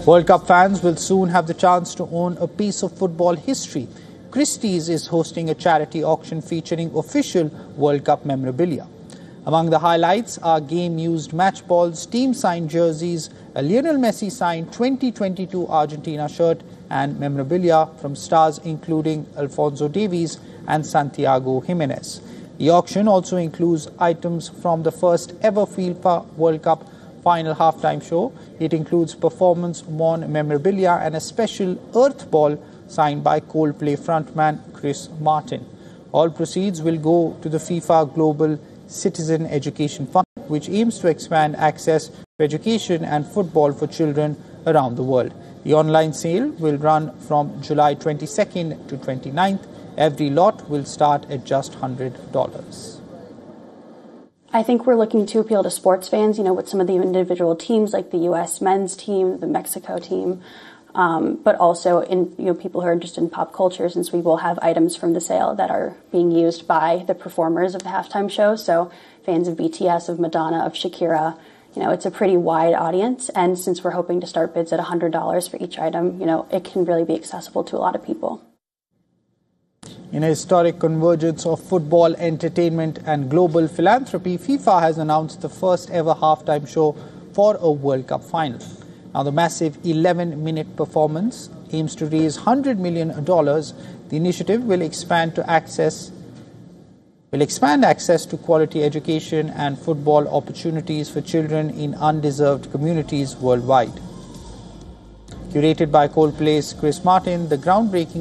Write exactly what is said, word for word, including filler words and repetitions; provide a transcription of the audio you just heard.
World Cup fans will soon have the chance to own a piece of football history. Christie's is hosting a charity auction featuring official World Cup memorabilia. Among the highlights are game-used match balls, team-signed jerseys, a Lionel Messi signed twenty twenty-two Argentina shirt and memorabilia from stars including Alphonso Davies and Santiago Jimenez. The auction also includes items from the first ever FIFA World Cup final halftime show. It includes performance-worn memorabilia and a special Earth ball signed by Coldplay frontman Chris Martin. All proceeds will go to the FIFA Global Citizen Education Fund, which aims to expand access to education and football for children around the world. The online sale will run from July twenty-second to twenty-ninth. Every lot will start at just one hundred dollars. I think we're looking to appeal to sports fans, you know, with some of the individual teams like the U S men's team, the Mexico team, um, but also in, you know, people who are interested in pop culture, since we will have items from the sale that are being used by the performers of the halftime show. So fans of B T S, of Madonna, of Shakira, you know, it's a pretty wide audience. And since we're hoping to start bids at one hundred dollars for each item, you know, it can really be accessible to a lot of people. In a historic convergence of football, entertainment and global philanthropy, FIFA has announced the first ever halftime show for a World Cup final. Now, the massive eleven minute performance aims to raise one hundred million dollars. The initiative will expand to access will expand access to quality education and football opportunities for children in undeserved communities worldwide. Curated by Coldplay's Chris Martin, the groundbreaking